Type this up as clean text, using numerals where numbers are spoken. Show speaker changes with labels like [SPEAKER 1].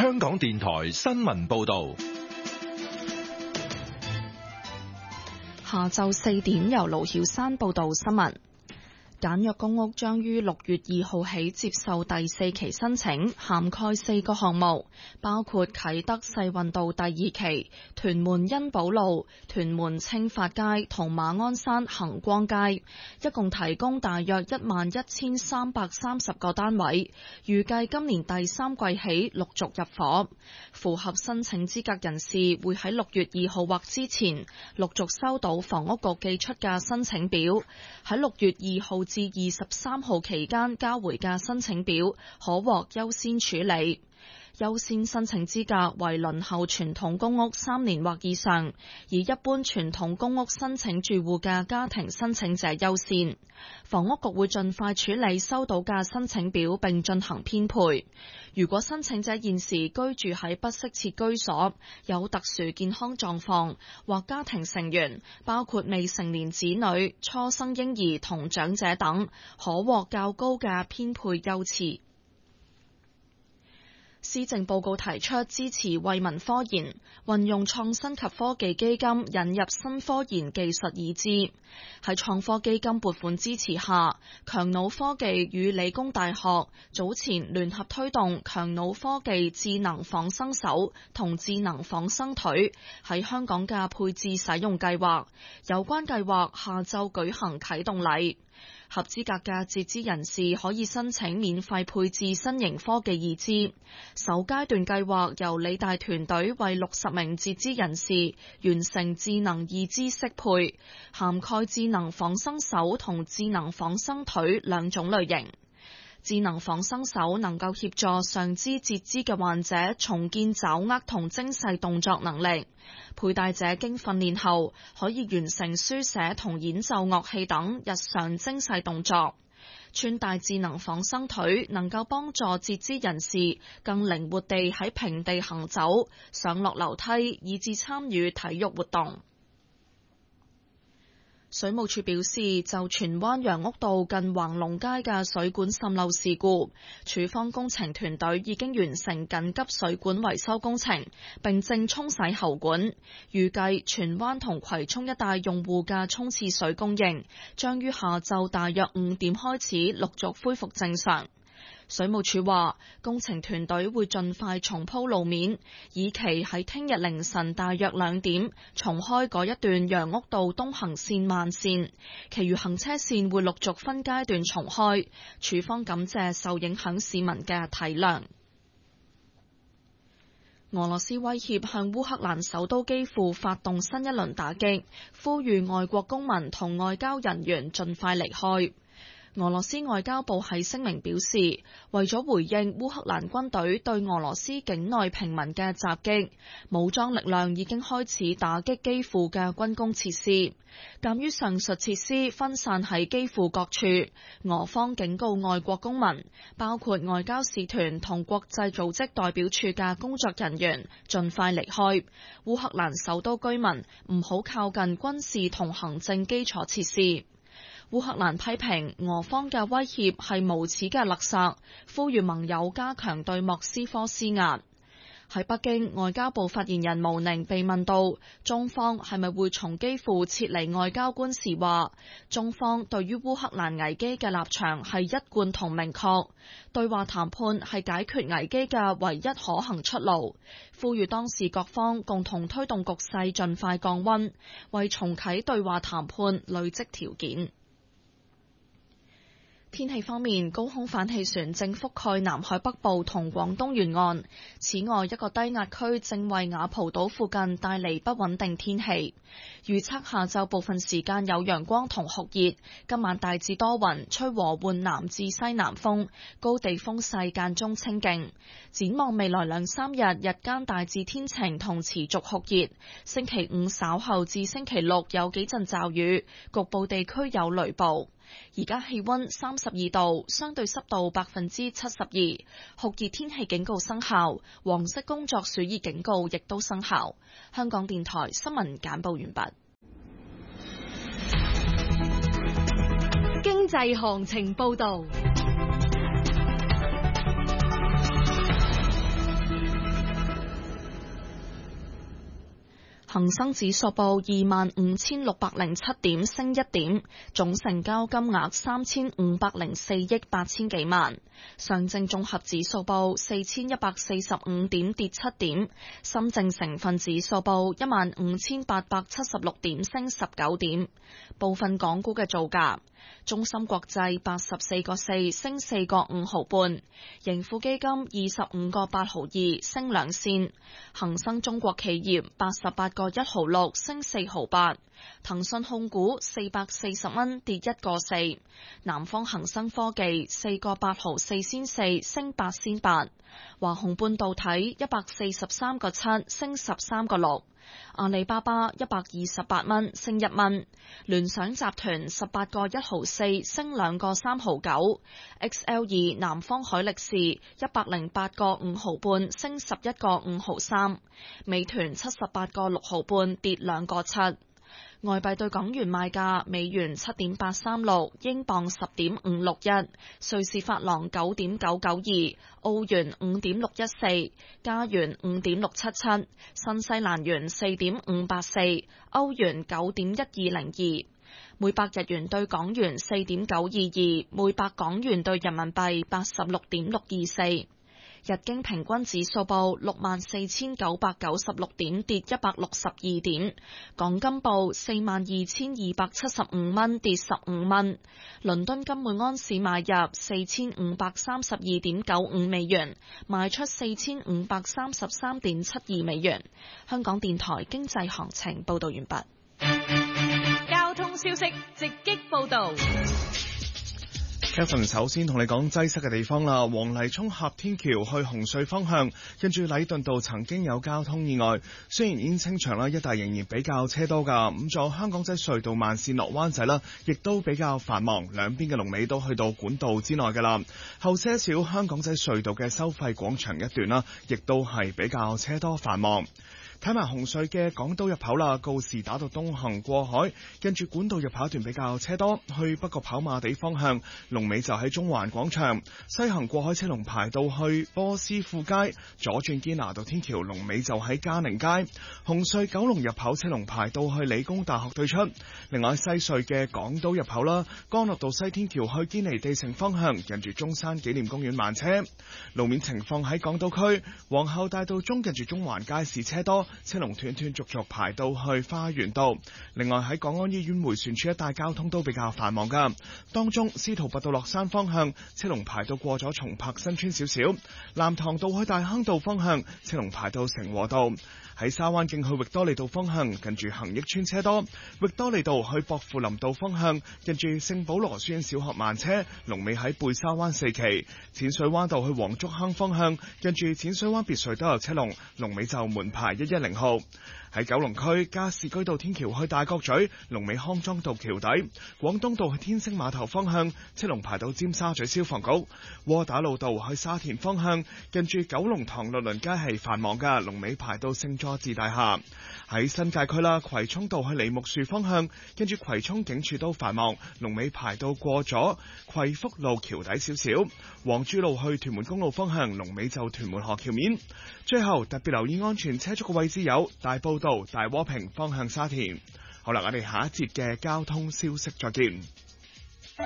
[SPEAKER 1] 香港電台新聞報道。
[SPEAKER 2] 下晝4點，由盧曉珊報道新聞。簡約公屋將於6月2號起接受第4期申請，涵蓋4個項目，包括啟德世運道第2期、屯門欣寶路、屯門青發街同馬鞍山恒光街，一共提供大約11,330個單位，預計今年第3季起陸續入伙。符合申請資格人士會喺6月2號或之前陸續收到房屋局寄出嘅申請表，喺6月2號至23號期間交回嘅申請表可獲優先處理。優先申請資格為輪候傳統公屋3年或以上，以一般傳統公屋申請住戶嘅家庭申請者優先。房屋局會盡快處理收到嘅申請表並進行編配。如果申請者現時居住喺不適切居所，有特殊健康狀況或家庭成員包括未成年子女、初生嬰兒同長者等，可獲較高嘅編配優次。施政報告提出支持惠民科研，運用創新及科技基金引入新科研技術已知。喺創科基金撥款支持下，強腦科技與理工大學早前聯合推動強腦科技智能仿生手同智能仿生腿喺香港嘅配置使用計劃。有關計劃下晝舉行啟動禮。合資格嘅截肢人士可以申請免費配置新型科技義肢。首階段計劃由理大團隊為60名截肢人士完成智能義肢適配，涵蓋智能仿生手同智能仿生腿兩種類型。智能仿生手能夠協助上肢截肢嘅患者重建爪握同精細動作能力，佩戴者經訓練後可以完成書寫同演奏樂器等日常精細動作。穿戴智能仿生腿能夠幫助截肢人士更靈活地喺平地行走、上落樓梯，以至參與體育活動。水務署表示，就荃灣楊屋道近橫龍街嘅水管滲漏事故，署方工程團隊已經完成緊急水管維修工程，並正沖洗喉管。預計荃灣同葵涌一帶用戶嘅沖廁水供應將於下晝大約5點開始陸續恢復正常。水務署話，工程團隊會盡快重鋪路面，以期喺聽日凌晨大約2點重開嗰一段楊屋道東行線慢線，其餘行車線會陸續分階段重開。署方感謝受影響市民嘅體諒。俄羅斯威脅向烏克蘭首都基輔發動新一輪打擊，呼籲外國公民同外交人員盡快離開。俄羅斯外交部喺聲明表示，為咗回應烏克蘭軍隊對俄羅斯境內平民嘅襲擊，武裝力量已經開始打擊基輔嘅軍工設施。鑑於上述設施分散喺基輔各處，俄方警告外國公民，包括外交使團同國際組織代表處嘅工作人員，盡快離開烏克蘭首都居民，唔好靠近軍事同行政基礎設施。烏克蘭批評俄方嘅威脅係無恥嘅勒索，呼籲盟友加強對莫斯科施壓。喺北京，外交部發言人毛寧被問到中方係咪會從基輔撤離外交官時話，中方對於烏克蘭危機嘅立場係一貫同明確，對話談判係解決危機嘅唯一可行出路，呼籲當事各方共同推動局勢盡快降溫，為重啟對話談判累積條件。天氣方面，高空反氣旋正覆蓋南海北部同廣東沿岸。此外，一個低壓區正為雅蒲島附近帶嚟不穩定天氣。預測下晝部分時間有陽光同酷熱，今晚大致多雲，吹和緩南至西南風，高地風勢間中清勁。展望未來2-3日，日間大致天晴同持續酷熱。星期五稍後至星期六有幾陣驟雨，局部地區有雷暴。而家氣溫32度，相對濕度72%，酷熱天氣警告生效，黃色工作暑熱警告亦都生效。香港電台新聞簡報完畢。
[SPEAKER 3] 經濟行情報道。
[SPEAKER 2] 恒生指數報25,607點，升1點，總成交金額3,504億8千幾萬。上證綜合指數報4,145點，跌7點。深證成分指數報15,876點，升19點。部分港股嘅造價：中芯國際84個4，升4個5毫半；盈富基金25個8毫2，升2仙；恒生中國企業88個1毫6，升4毫8；騰訊控股440蚊，跌1個4；南方恒生科技4個8毫4仙4，升8仙8；華虹半導體143個7，升13個6；阿里巴巴128蚊，升1蚊；聯想集團18個1毫4，升2個3毫9；XL2 南方海力士108個5毫半，升11個5毫3；美團78個6毫半，跌2個7。外幣對港元賣價：美元7.836，英鎊10.561，瑞士法郎9.992，澳元5.614，加元5.677，新西蘭元4.584，歐元9.1202。每百日元對港元4.922，每百港元對人民幣86.624。日經平均指數報64,996點，跌162點。港金報42,275蚊，跌15蚊。倫敦金每安士買入4,532.95美元，賣出4,533.72美元。香港電台經濟行情報道完畢。
[SPEAKER 3] 交通消息直擊報道。
[SPEAKER 4] Kevin 首先同你講擠塞嘅地方啦，黃泥涌峽天橋去紅隧方向，跟住禮頓道曾經有交通意外，雖然已經清場啦，一帶仍然比較車多噶。咁仲有香港仔隧道慢線落灣仔啦，亦都比較繁忙，兩邊嘅龍尾都去到管道之內噶啦。後些少香港仔隧道嘅收費廣場一段啦，亦都係比較車多繁忙。睇埋紅隧嘅港島入口啦，告士打道東行過海，跟住管道入口一段比較車多，去北角跑馬地方向，龍尾就喺中環廣場；西行過海車龍排到去波斯富街，左轉堅拿道天橋，龍尾就喺嘉寧街。紅隧九龍入口車龍排到去理工大學對出。另外西隧嘅港島入口啦，干諾道西天橋去堅尼地城方向，近住中山紀念公園慢車。路面情況喺港島區，皇后大道中近住中環街市車多，車龍斷斷續續排到去花園道。另外喺港安醫院迴旋處一帶交通都比較繁忙噶，當中司徒拔道落山方向車龍排到過咗松柏新村少少，藍塘道去大坑道方向車龍排到成和道。喺沙灣徑去域多利道方向，近住恒益村車多；域多利道去薄扶林道方向，近住聖保羅書院小學慢車，龍尾喺貝沙灣四期；淺水灣道去黃竹坑方向，近住淺水灣別墅都有車龍，龍尾就門牌110號。喺九龍區加士居道天橋去大角咀，龍尾康莊道橋底；廣東道去天星碼頭方向，車龍排到尖沙咀消防局；窩打老道去沙田方向，近住九龍塘律倫街係繁忙噶，龍尾排到聖佐治大廈。喺新界區啦，葵涌道去梨木樹方向，跟住葵涌警署都繁忙，龍尾排到過咗葵福路橋底少少。黃珠路去屯門公路方向，龍尾就屯門河橋面。最後特別留意安全車速嘅位置有大埔道大窩坪方向沙田。好啦，我哋下一節嘅交通消息再見。